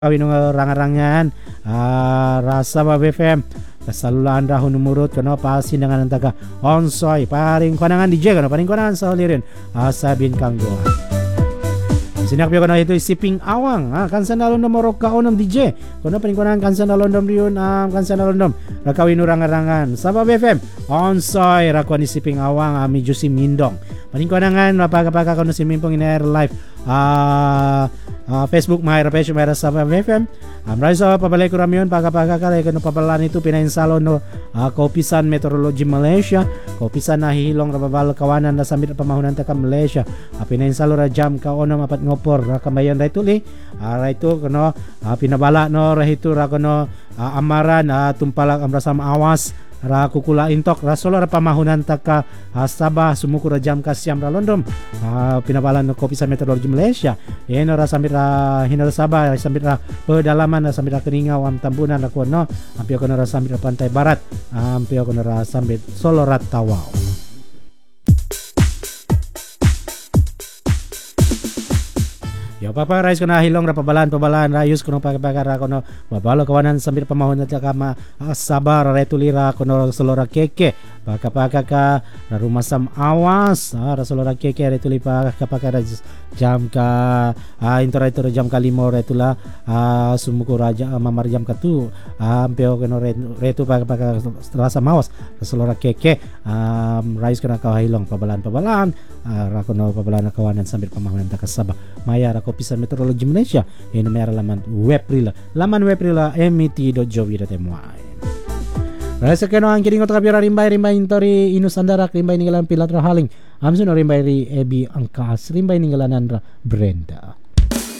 kawin ng rangarangan rasa ba BFM kasalulaan rahon numurot kano pasin dengan taga onsoy paring konangan DJ kano paring konangan sa lirin sabin kanggo sinak biyo kano itu siping awang kan sa nalon nomor kaonom DJ kano paring konangan kan sa nalon dom riun kan sa nalon dom rakawin rangarangan sa ba BFM onsoy rakon ni siping awang medyo si Mindong paring konangan mapagapaka kano si Mimpong in air live Facebook Mahira Pesyo Mahira sa FM maraming sa pabalay ko ramiyon pagkapagkakalay kano pabalaan ito pinainsalo no Kaupisan Meteorology Malaysia Kaupisan na hihilong rababal kawanan na samit pamahunan ta ka Malaysia pinainsalo ra jam ka ono mapat ngopor kamayan ra ituli ra ito kano pinabala no ra ito ra kano amaran tumpalak amrasam awas ra kukula intok ra solo ra pamahunan ta ka Sabah sumuko ra jam ka siyam ra londom pinabalan no Kaupisan Meteorology Malaysia eno ra samit ra hinal Sabah samit ra pedalaman ra samit ra Keningau am Tambunan ra kuno ampio kono ra samit ra pantai barat ampio kono ra samit Solo ra Tawau. Yo papa rais kono hilong ra pabalaan rayus kono pagpagara kono babalo kawanan sambil pamahon ta kama sabar retulira kono selora keke pagkapaka ka rumasam awas ra selora keke retuli pa kapaka jam ka interator jam ka 5 retula sumuko raja mamar jam ka 2 ampeo kono retu pagkapaka rasa mawas selora keke rais kono ka hilong pabalaan ra kono pabalaan kawanan sambil pamahon ta kasaba maya ra Kaupisan Meteorology Malaysia ini merah laman web rila met.jovi.my rasa keno ang kiring otak kapira rimbay intori inusandara rimbay ninggalan pilat rahaling amsun rimbay ri ebi angkas rimbay ninggalanan ra Brenda